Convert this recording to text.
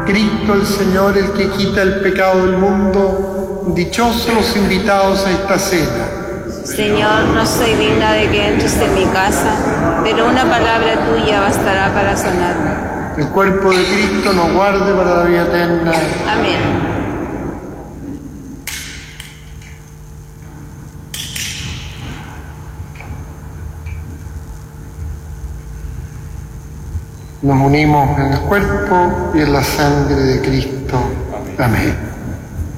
Cristo el Señor, el que quita el pecado del mundo, dichosos los invitados a esta cena. Señor, no soy digna de que entres en mi casa, pero una palabra tuya bastará para sanarme. El cuerpo de Cristo nos guarde para la vida eterna. Amén. Nos unimos en el cuerpo y en la sangre de Cristo. Amén.